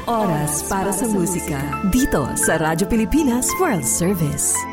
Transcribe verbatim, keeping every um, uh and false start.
Oras para sa musika dito sa Radyo Pilipinas World Service.